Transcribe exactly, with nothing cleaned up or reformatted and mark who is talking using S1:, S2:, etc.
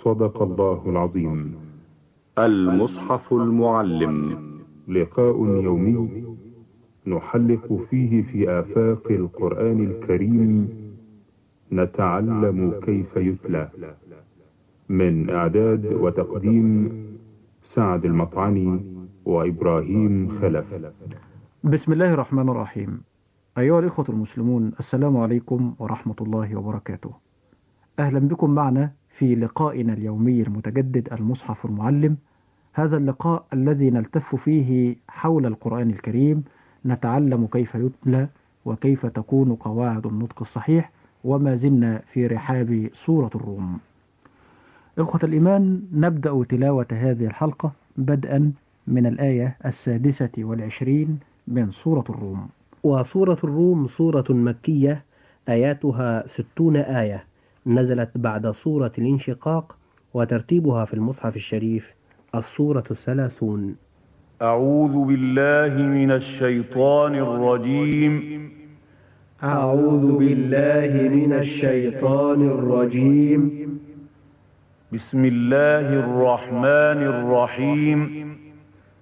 S1: صدق الله العظيم.
S2: المصحف المعلم،
S1: لقاء يومي نحلق فيه في آفاق القرآن الكريم، نتعلم كيف يتلى. من إعداد وتقديم سعد المطعني وإبراهيم خلف.
S3: بسم الله الرحمن الرحيم. أيها الإخوة المسلمون، السلام عليكم ورحمة الله وبركاته. أهلا بكم معنا في لقائنا اليومي المتجدد المصحف المعلم. هذا اللقاء الذي نلتف فيه حول القرآن الكريم، نتعلم كيف يتلى وكيف تكون قواعد النطق الصحيح، وما زلنا في رحاب سورة الروم. إخوة الإيمان، نبدأ تلاوة هذه الحلقة بدءا من الآية السادسة والعشرين من سورة الروم.
S4: وسورة الروم سورة مكية، آياتها ستون آية، نزلت بعد سورة الانشقاق، وترتيبها في المصحف الشريف السورة الثلاثون.
S2: أعوذ بالله من الشيطان الرجيم.
S4: أعوذ بالله من الشيطان الرجيم.
S2: بسم الله الرحمن الرحيم.